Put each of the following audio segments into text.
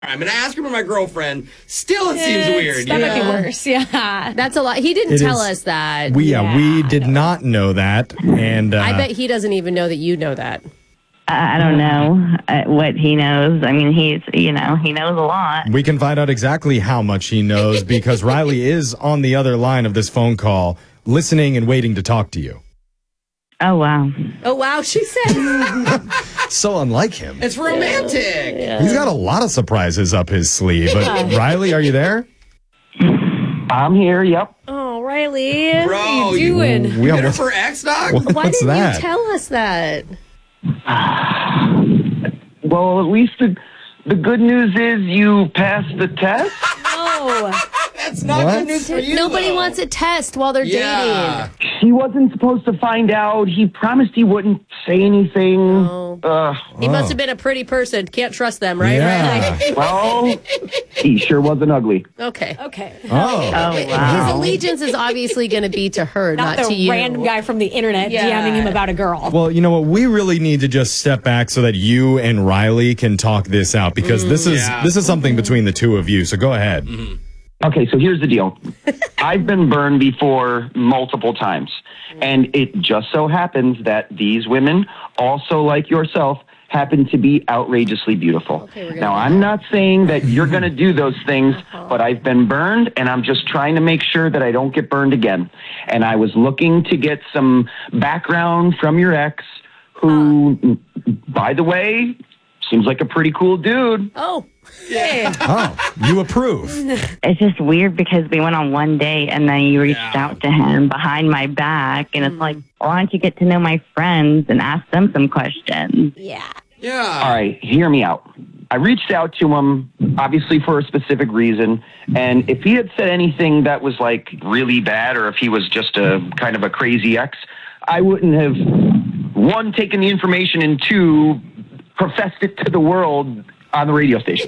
I'm going to ask her for my girlfriend. Still, it seems weird. That might be worse. Yeah. That's a lot. He didn't tell us that. We did not know that. And I bet he doesn't even know that you know that. I don't know what he knows. I mean, he knows a lot. we can find out exactly how much he knows because Riley is on the other line of this phone call, listening and waiting to talk to you. Oh, wow. Oh, wow, she said. So unlike him. It's romantic. He's got a lot of surprises up his sleeve. But Riley, are you there? I'm here, yep. Oh, Riley. Bro, what are you doing? We Good almost, for X, dog? Why what's didn't that? you tell us that? Well, at least the good news is you passed the test. No. That's not What? good news for you, Nobody though. wants a test while they're Yeah. dating. He wasn't supposed to find out. He promised he wouldn't say anything. He must have been a pretty person. Can't trust them, right? Yeah. Riley? Well, he sure wasn't ugly. Okay. Okay. Oh. Oh, His wow. allegiance is obviously going to be to her, not Not to the you. random guy from the internet Yeah. DMing him about a girl. Well, you know what? We really need to just step back so that you and Riley can talk this out because this is something between the two of you. So go ahead. Okay, so here's the deal. I've been burned before multiple times. And it just so happens that these women, also like yourself, happen to be outrageously beautiful. Now, I'm not saying that you're going to do those things, but I've been burned, and I'm just trying to make sure that I don't get burned again. And I was looking to get some background from your ex, who, by the way, seems like a pretty cool dude. Oh, yeah. Oh, you approve. It's just weird because we went on one date and then you reached out to him behind my back. And it's like, why don't you get to know my friends and ask them some questions? Yeah. Yeah. All right, hear me out. I reached out to him, obviously for a specific reason, and if he had said anything that was like really bad, or if he was just a kind of a crazy ex, I wouldn't have, one, taken the information, and two, professed it to the world on the radio station.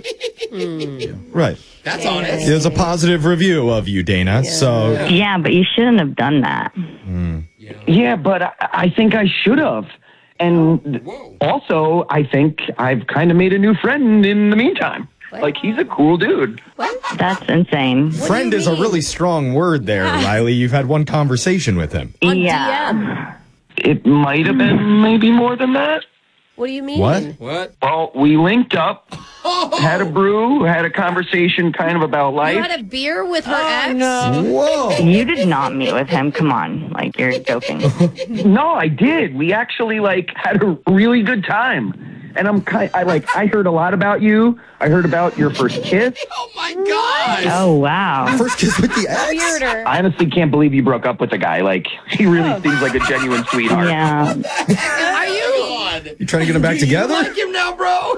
Right. That's honest. There's a positive review of you, Dana. So Yeah, but you shouldn't have done that. Yeah, but I think I should have. And also, I think I've kind of made a new friend in the meantime. Like, he's a cool dude. That's insane. friend is a really strong word there, Riley. You've had one conversation with him. Yeah. It might have been maybe more than that. What do you mean? What? Well, we linked up, had a brew, had a conversation kind of about You life. had a beer with her ex? Whoa. You did not meet with him. Come on. Like, you're joking. No, I did. We actually had a really good time. And I heard a lot about you. I heard about your first kiss. Oh, my gosh. Oh, wow. First kiss with the ex? Weirder. I honestly can't believe you broke up with the guy. Like, he really seems like a genuine sweetheart. Yeah. Are you? You trying to get them back Do you together? like him now, bro?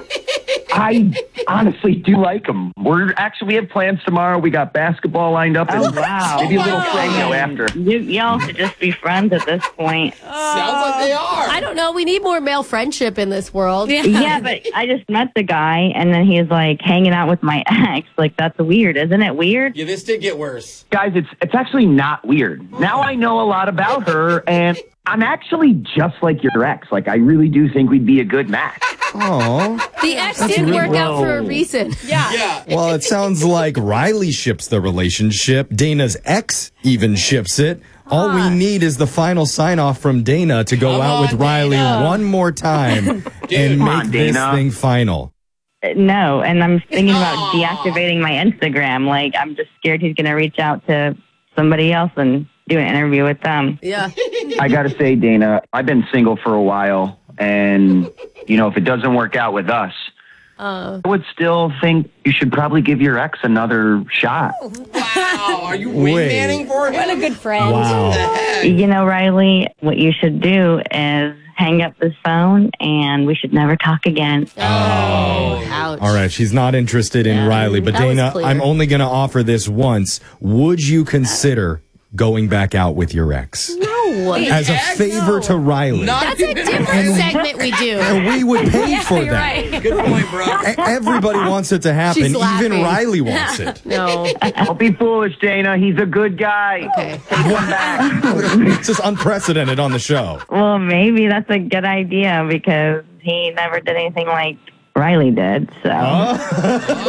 I honestly do like him. We have plans tomorrow. We got basketball lined up. And Oh, wow. maybe a little tango after. Y'all should just be friends at this point. Sounds like they are. I don't know. We need more male friendship in this world. Yeah, but I just met the guy, and then he's like hanging out with my ex. Like, that's weird. Isn't it weird? Yeah, this did get worse. Guys, it's actually not weird. Now I know a lot about her, and I'm actually just like your ex. Like, I really do think we'd be a good match. Oh. The ex didn't work out for a reason. Yeah. Well, it sounds like Riley ships the relationship. Dana's ex even ships it. All we need is the final sign off from Dana to go Come out with on, Riley Dana. one more time and Come make on, this Dana. thing final. No, and I'm thinking about deactivating my Instagram. Like, I'm just scared he's going to reach out to somebody else and do an interview with them. Yeah. I got to say, Dana, I've been single for a while, and, if it doesn't work out with us, I would still think you should probably give your ex another shot. Wow. Are you Wait. wingmanning for him? What a good friend. Wow. Riley, what you should do is hang up this phone, and we should never talk again. Ouch. All right, she's not interested in Riley, but That was Dana, clear. I'm only going to offer this once. Would you consider going back out with your ex? No. As a Ex? favor to Riley. That's a different segment we do. And we would pay for You're that. right. Good point, bro. Everybody wants it to happen. She's Even laughing. Riley wants it. No. Don't be foolish, Dana. He's a good guy. Okay. Take one back. It's just unprecedented on the show. Well, maybe that's a good idea because he never did anything like Riley did. So.